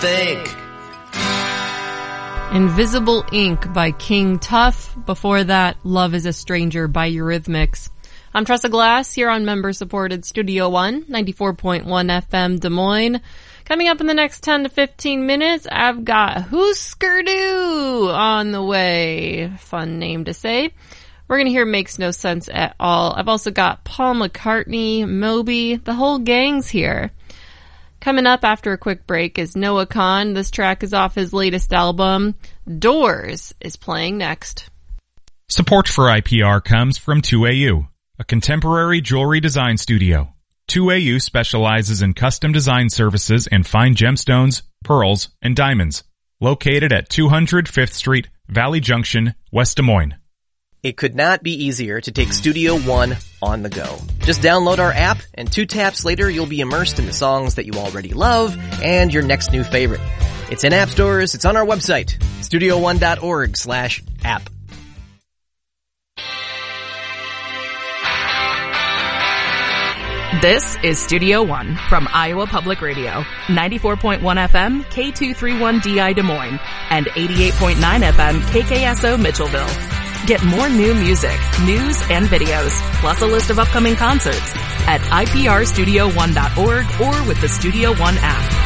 think. Invisible Ink by King Tuff. Before that, Love is a Stranger by Eurythmics. I'm Tressa Glass here on member-supported Studio One, 94.1 FM Des Moines. Coming up in the next 10 to 15 minutes, I've got Husker Du on the way. Fun name to say. We're going to hear Makes No Sense at All. I've also got Paul McCartney, Moby, the whole gang's here. Coming up after a quick break is Noah Kahan. This track is off his latest album. Doors is playing next. Support for IPR comes from 2AU, a contemporary jewelry design studio. 2AU specializes in custom design services and fine gemstones, pearls, and diamonds. Located at 200 5th Street, Valley Junction, West Des Moines. It could not be easier to take Studio One on the go. Just download our app, and 2 taps later you'll be immersed in the songs that you already love and your next new favorite. It's in app stores, it's on our website, studio1.org/app. This is Studio One from Iowa Public Radio, 94.1 FM, K231DI Des Moines, and 88.9 FM, KKSO Mitchellville. Get more new music, news, and videos, plus a list of upcoming concerts at iprstudio1.org or with the Studio One app.